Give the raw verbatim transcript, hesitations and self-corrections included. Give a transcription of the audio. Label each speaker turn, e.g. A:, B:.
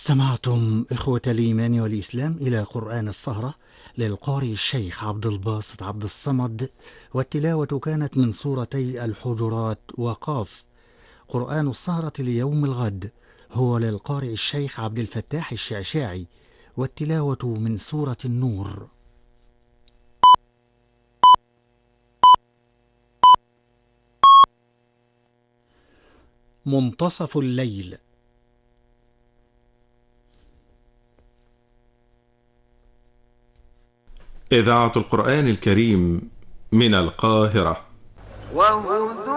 A: استمعتم إخوة الإيمان والإسلام إلى قرآن السهرة للقارئ الشيخ عبد الباسط عبد الصمد، والتلاوة كانت من سورتي الحجرات وقاف. قرآن السهرة ليوم الغد هو للقارئ الشيخ عبد الفتاح الشعشاعي، والتلاوة من سورة النور. منتصف الليل.
B: إذاعة القرآن الكريم من القاهرة.
C: وهدوء